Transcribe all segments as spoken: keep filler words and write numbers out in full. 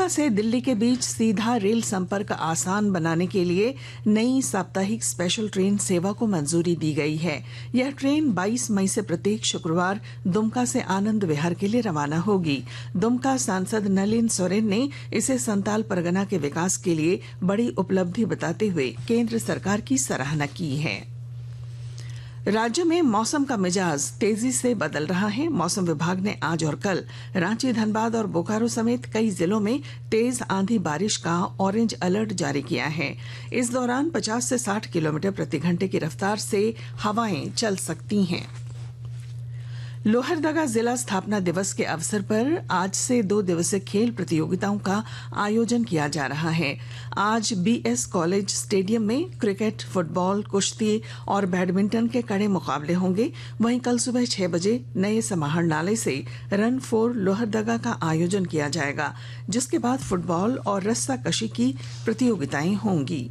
दुमका से दिल्ली के बीच सीधा रेल संपर्क आसान बनाने के लिए नई साप्ताहिक स्पेशल ट्रेन सेवा को मंजूरी दी गई है। यह ट्रेन बाईस मई से प्रत्येक शुक्रवार दुमका से आनंद विहार के लिए रवाना होगी। दुमका सांसद नलिन सोरेन ने इसे संताल परगना के विकास के लिए बड़ी उपलब्धि बताते हुए केंद्र सरकार की सराहना की है। राज्य में मौसम का मिजाज तेजी से बदल रहा है। मौसम विभाग ने आज और कल रांची, धनबाद और बोकारो समेत कई जिलों में तेज आंधी बारिश का ऑरेंज अलर्ट जारी किया है। इस दौरान पचास से साठ किलोमीटर प्रति घंटे की रफ्तार से हवाएं चल सकती हैं। लोहरदगा जिला स्थापना दिवस के अवसर पर आज से दो दिवसीय खेल प्रतियोगिताओं का आयोजन किया जा रहा है। आज बीएस कॉलेज स्टेडियम में क्रिकेट, फुटबॉल, कुश्ती और बैडमिंटन के कड़े मुकाबले होंगे। वहीं कल सुबह छह बजे नए समाहरणालय से रन फॉर लोहरदगा का आयोजन किया जाएगा, जिसके बाद फुटबॉल और रस्साकशी की प्रतियोगिताएं होंगी।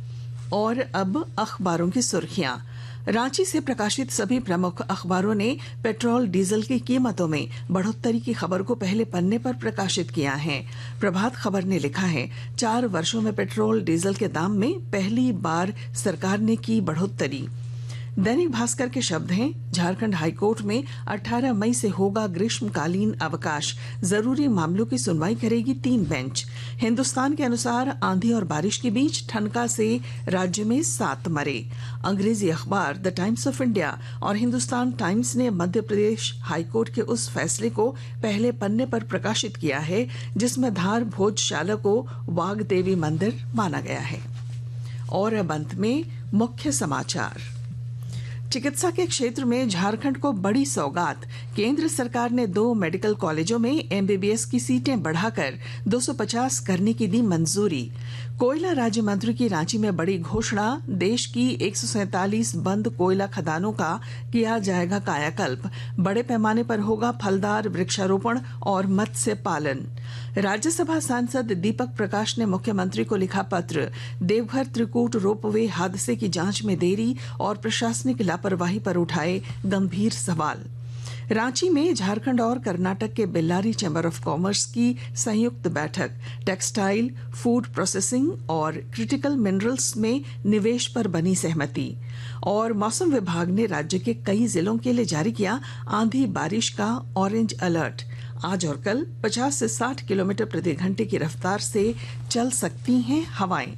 और अब अखबारों की सुर्खियां। रांची से प्रकाशित सभी प्रमुख अखबारों ने पेट्रोल डीजल की कीमतों में बढ़ोतरी की खबर को पहले पन्ने पर प्रकाशित किया है। प्रभात खबर ने लिखा है, चार वर्षों में पेट्रोल डीजल के दाम में पहली बार सरकार ने की बढ़ोतरी। दैनिक भास्कर के शब्द हैं, झारखंड हाईकोर्ट में अठारह मई से होगा ग्रीष्मकालीन अवकाश, जरूरी मामलों की सुनवाई करेगी तीन बेंच। हिंदुस्तान के अनुसार आंधी और बारिश के बीच ठनका से राज्य में सात मरे। अंग्रेजी अखबार द टाइम्स ऑफ इंडिया और हिंदुस्तान टाइम्स ने मध्य प्रदेश हाईकोर्ट के उस फैसले को पहले पन्ने पर प्रकाशित किया है जिसमें धार भोजशाला को वाघ देवी मंदिर माना गया है। और अब अंत में मुख्य समाचार। चिकित्सा के क्षेत्र में झारखंड को बड़ी सौगात। केंद्र सरकार ने दो मेडिकल कॉलेजों में एमबीबीएस की सीटें बढ़ाकर दो सौ पचास करने की दी मंजूरी। कोयला राज्य मंत्री की रांची में बड़ी घोषणा, देश की एक सौ सैंतालीस बंद कोयला खदानों का किया जाएगा कायाकल्प। बड़े पैमाने पर होगा फलदार वृक्षारोपण और मत्स्य पालन। राज्यसभा सांसद दीपक प्रकाश ने मुख्यमंत्री को लिखा पत्र, देवघर त्रिकूट रोपवे हादसे की जांच में देरी और प्रशासनिक लापरवाही पर उठाए गंभीर सवाल। रांची में झारखंड और कर्नाटक के बेल्लारी चैम्बर ऑफ कॉमर्स की संयुक्त बैठक, टेक्सटाइल, फूड प्रोसेसिंग और क्रिटिकल मिनरल्स में निवेश पर बनी सहमति। और मौसम विभाग ने राज्य के कई जिलों के लिए जारी किया आंधी बारिश का ऑरेंज अलर्ट। आज और कल पचास से साठ किलोमीटर प्रति घंटे की रफ्तार से चल सकती हैं हवाएं।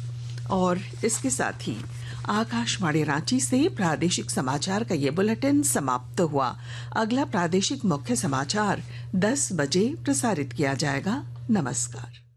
और इसके साथ ही आकाशवाणी रांची से प्रादेशिक समाचार का ये बुलेटिन समाप्त हुआ। अगला प्रादेशिक मुख्य समाचार दस बजे प्रसारित किया जाएगा। नमस्कार।